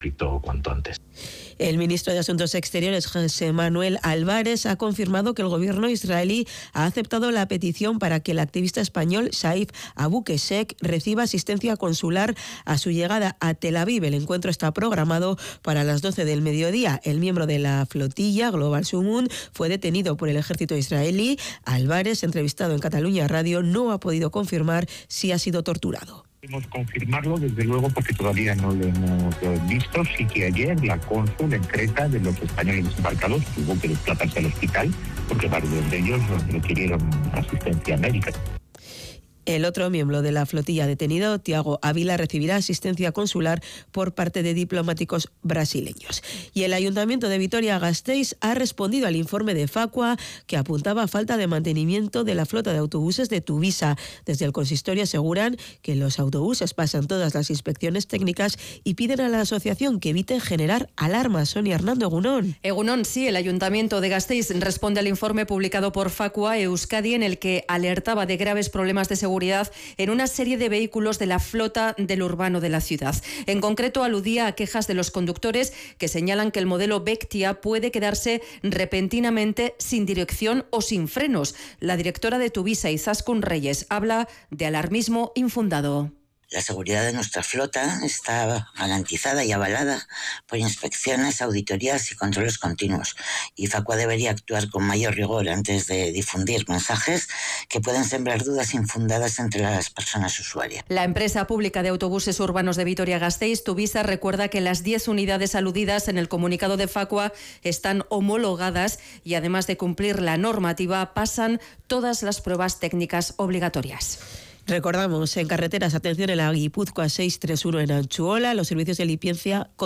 cuanto antes. El ministro de Asuntos Exteriores, José Manuel Álvarez, ha confirmado que el gobierno israelí ha aceptado la petición para que el activista español Saif Abu Keshek reciba asistencia consular a su llegada a Tel Aviv. El encuentro está programado para las 12 del mediodía. El miembro de la flotilla Global Sumun fue detenido por el ejército israelí. Álvarez, entrevistado en Cataluña Radio, no ha podido confirmar si ha sido torturado. Podemos confirmarlo, desde luego, porque todavía no lo hemos visto. Sí que ayer la cónsul en Creta de los españoles desembarcados tuvo que desplazarse al hospital porque varios de ellos requirieron asistencia médica. El otro miembro de la flotilla detenido, Tiago Ávila, recibirá asistencia consular por parte de diplomáticos brasileños. Y el Ayuntamiento de Vitoria-Gasteiz ha respondido al informe de Facua que apuntaba a falta de mantenimiento de la flota de autobuses de Tuvisa. Desde el consistorio aseguran que los autobuses pasan todas las inspecciones técnicas y piden a la asociación que evite generar alarmas. Sonia Hernando, Egunon. Egunon, sí, el Ayuntamiento de Gasteiz responde al informe publicado por Facua Euskadi en el que alertaba de graves problemas de seguridad en una serie de vehículos de la flota del urbano de la ciudad. En concreto, aludía a quejas de los conductores que señalan que el modelo Vectia puede quedarse repentinamente sin dirección o sin frenos. La directora de Tuvisa, Izaskun Reyes, habla de alarmismo infundado. La seguridad de nuestra flota está garantizada y avalada por inspecciones, auditorías y controles continuos. Y Facua debería actuar con mayor rigor antes de difundir mensajes que pueden sembrar dudas infundadas entre las personas usuarias. La empresa pública de autobuses urbanos de Vitoria-Gasteiz, Tuvisa, recuerda que las 10 unidades aludidas en el comunicado de Facua están homologadas y, además de cumplir la normativa, pasan todas las pruebas técnicas obligatorias. Recordamos, en carreteras, atención en la Guipúzcoa 631 en Anchuola, los servicios de limpieza